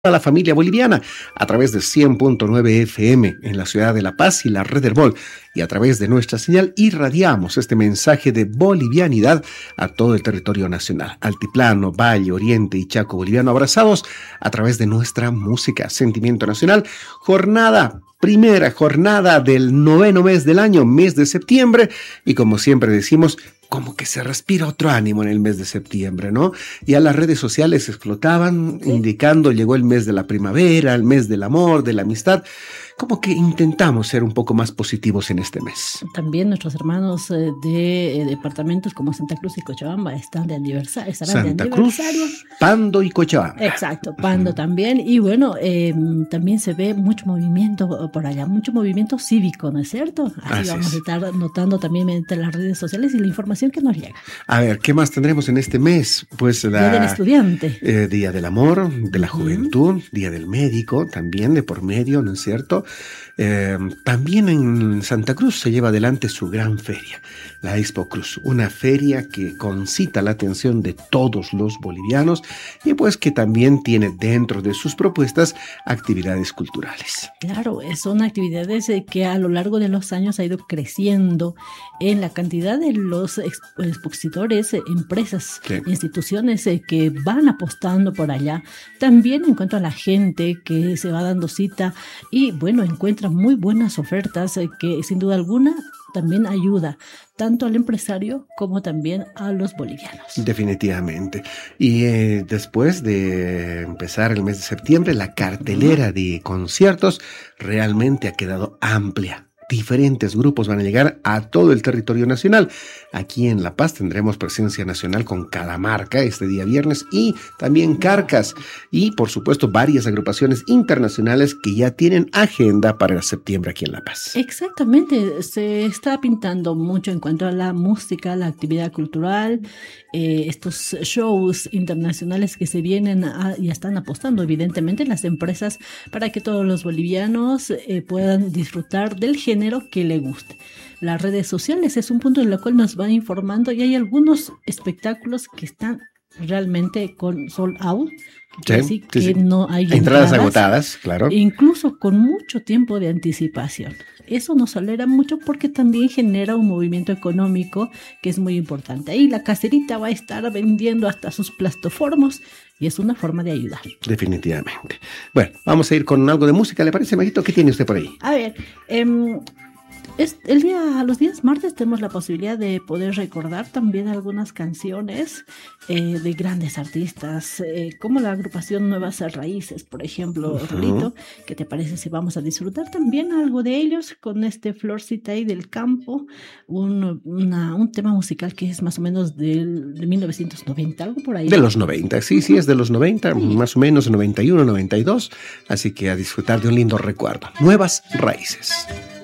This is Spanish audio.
a la familia boliviana a través de 100.9 FM en la ciudad de La Paz y la red del Bol, y a través de nuestra señal irradiamos este mensaje de bolivianidad a todo el territorio nacional, altiplano, valle, oriente y chaco boliviano, abrazados a través de nuestra música. Sentimiento Nacional, primera jornada del 9º mes del año, mes de septiembre, y como siempre decimos, como que se respira otro ánimo en el mes de septiembre, ¿no? Ya las redes sociales explotaban, indicando llegó el mes de la primavera, el mes del amor, de la amistad. Como que intentamos ser un poco más positivos en este mes. También nuestros hermanos de departamentos como Santa Cruz y Cochabamba estarán de aniversario. Santa Cruz, Pando y Cochabamba. Exacto, Pando también. Y bueno, también se ve mucho movimiento por allá, mucho movimiento cívico, ¿no es cierto? Así vamos a estar notando también entre las redes sociales y la información que nos llega. A ver, ¿qué más tendremos en este mes? Pues Día del Estudiante. Día del Amor, de la Juventud, Día del Médico, también de por medio, ¿no es cierto? También en Santa Cruz se lleva adelante su gran feria, la Expo Cruz, una feria que concita la atención de todos los bolivianos y pues que también tiene dentro de sus propuestas actividades culturales. Claro, son actividades que a lo largo de los años ha ido creciendo en la cantidad de los expositores, empresas, instituciones que van apostando por allá. También en cuanto a la gente que se va dando cita y bueno, encuentra muy buenas ofertas que sin duda alguna también ayuda tanto al empresario como también a los bolivianos. Definitivamente. Y después de empezar el mes de septiembre, la cartelera de conciertos realmente ha quedado amplia. Diferentes grupos van a llegar a todo el territorio nacional. Aquí en La Paz tendremos presencia nacional con Calamarca este día viernes y también Carcas. Y por supuesto varias agrupaciones internacionales que ya tienen agenda para septiembre aquí en La Paz. Exactamente, se está pintando mucho en cuanto a la música, la actividad cultural, estos shows internacionales que se vienen y están apostando evidentemente las empresas para que todos los bolivianos puedan disfrutar del género que le guste. Las redes sociales es un punto en el cual nos van informando y hay algunos espectáculos que están realmente con sold out, sí. No hay entradas agotadas, claro. Incluso con mucho tiempo de anticipación. Eso nos alegra mucho porque también genera un movimiento económico que es muy importante. Ahí la caserita va a estar vendiendo hasta sus plastoformos y es una forma de ayudar. Definitivamente. Bueno, vamos a ir con algo de música, ¿le parece, Majito? ¿Qué tiene usted por ahí? A ver, los días martes tenemos la posibilidad de poder recordar también algunas canciones de grandes artistas, como la agrupación Nuevas Raíces, por ejemplo, Rulito. ¿Qué te parece si vamos a disfrutar también algo de ellos con este Florcita ahí del campo? Un tema musical que es más o menos de 1990, algo por ahí. De los 90, sí, es de los 90, sí. Más o menos 91, 92, así que a disfrutar de un lindo recuerdo. Nuevas Raíces.